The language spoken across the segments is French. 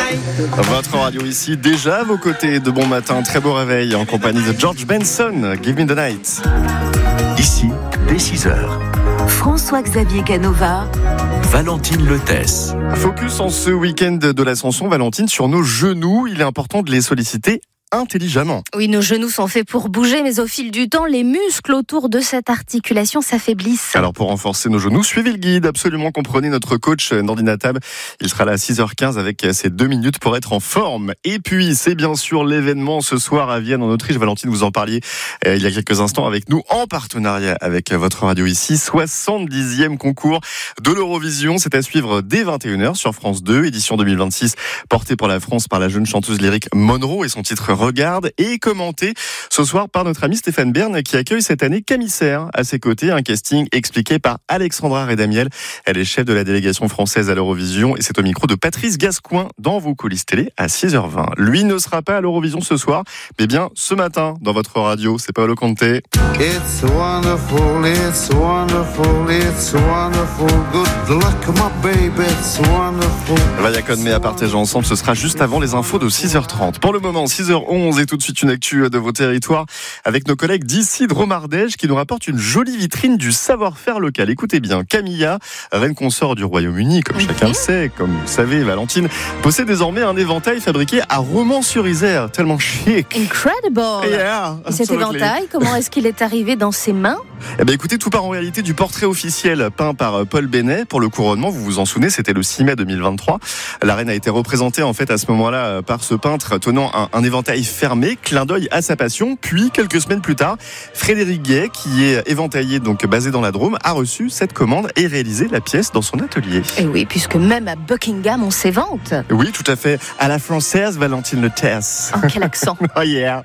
Votre radio ici, déjà à vos côtés de bon matin, très beau réveil en compagnie de George Benson, Give Me the Night. Ici, dès 6h, François-Xavier Canova, Valentine Letès. Focus en ce week-end de l'Ascension, Valentine, sur nos genoux. Il est important de les solliciter intelligemment. Oui, nos genoux sont faits pour bouger, mais au fil du temps, les muscles autour de cette articulation s'affaiblissent. Alors pour renforcer nos genoux, suivez le guide, absolument, comprenez notre coach Nordina Tab. Il sera là à 6h15 avec ses 2 minutes pour être en forme. Et puis, c'est bien sûr l'événement ce soir à Vienne en Autriche. Valentine, vous en parliez il y a quelques instants avec nous, en partenariat avec votre radio ici. 70e concours de l'Eurovision. C'est à suivre dès 21h sur France 2, édition 2026, portée pour la France par la jeune chanteuse lyrique Monroe et son titre Regarde, et commenté ce soir par notre ami Stéphane Bern qui accueille cette année Camille Serre. À ses côtés, un casting expliqué par Alexandra Redamiel. Elle est chef de la délégation française à l'Eurovision et c'est au micro de Patrice Gascoin dans vos coulisses télé à 6h20. Lui ne sera pas à l'Eurovision ce soir, mais bien ce matin dans votre radio. C'est Paolo Conte. It's wonderful, it's wonderful, it's wonderful. Good luck, my baby, it's wonderful. Vaya Conme à partager ensemble, ce sera juste avant les infos de 6h30. Pour le moment, 6h11 et tout de suite une actu de vos territoires avec nos collègues d'ici de Romardège qui nous rapportent une jolie vitrine du savoir-faire local. Écoutez bien, Camilla, reine consort du Royaume-Uni, comme chacun le sait, comme vous savez, Valentine, possède désormais un éventail fabriqué à Romans-sur-Isère, tellement chic. Incredible! Yeah, et cet éventail, comment est-ce qu'il est arrivé dans ses mains? Eh bien, écoutez, tout part en réalité du portrait officiel peint par Paul Bennet pour le couronnement. Vous vous en souvenez, c'était le 6 mai 2023. La reine a été représentée en fait à ce moment-là par ce peintre tenant un éventail fermé, clin d'œil à sa passion. Puis, quelques semaines plus tard, Frédéric Gay, qui est éventailler donc basé dans la Drôme, a reçu cette commande et réalisé la pièce dans son atelier. Et oui, puisque même à Buckingham, on s'évente. Oui, tout à fait. À la française, Valentine Letès. Oh, quel accent. Oh yeah.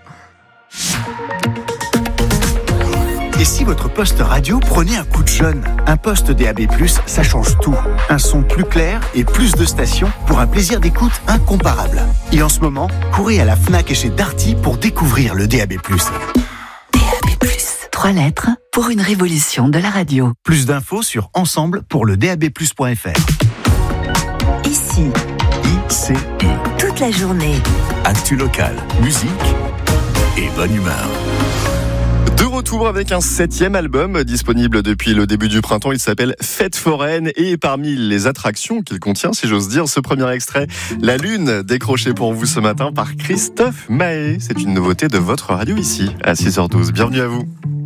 Et si votre poste radio prenait un coup de jeune? Un poste DAB+, ça change tout. Un son plus clair et plus de stations pour un plaisir d'écoute incomparable. Et en ce moment, courez à la Fnac et chez Darty pour découvrir le DAB+. DAB+, 3 lettres pour une révolution de la radio. Plus d'infos sur ensemble pour le DAB+.fr. Ici, ICI. toute la journée. Actu locale, musique et bonne humeur. De retour avec un 7e album disponible depuis le début du printemps. Il s'appelle Fête foraine et parmi les attractions qu'il contient, si j'ose dire, ce premier extrait, La Lune, décroché pour vous ce matin par Christophe Mahé. C'est une nouveauté de votre radio ici à 6h12. Bienvenue à vous.